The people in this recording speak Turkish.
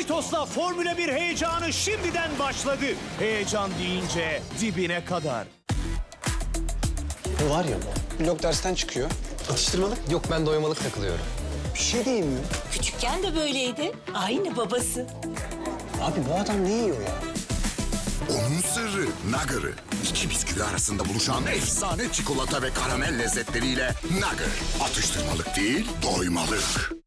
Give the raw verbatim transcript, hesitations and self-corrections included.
Doritos'la Formula bir heyecanı şimdiden başladı. Heyecan deyince dibine kadar. Bu var ya bu. Blok dersten çıkıyor. Atıştırmalık. Yok, ben doymalık takılıyorum. Bir şey diyeyim mi? Küçükken de böyleydi. Aynı babası. Abi bu adam ne yiyor ya? Onun sırrı Nugger'ı. İki bisküvi arasında buluşan efsane çikolata ve karamel lezzetleriyle Nugger. Atıştırmalık değil, doymalık.